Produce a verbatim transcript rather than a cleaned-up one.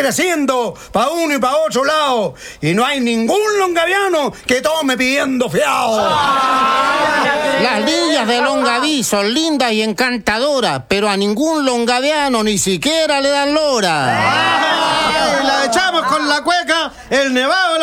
creciendo pa' uno y pa' otro lado. Y no hay ningún longaviano que tome pidiendo fiado. Las villas de Longaví son lindas y encantadoras, pero a ningún longaviano ni siquiera le dan lora. Ay, la echamos con la cueca, el nevado.